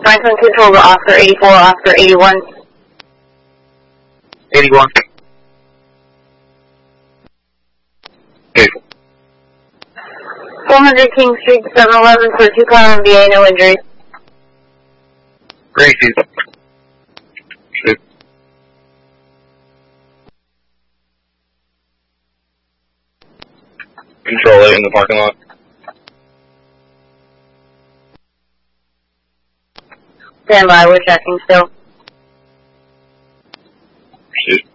Franklin Control to Oscar 84, Oscar 81. 81. Okay. 400 King Street, 711 for 2 car MVA, no injuries. Great. Shoot. Control 8 in the parking lot. Stand by, we're checking still. Shoot.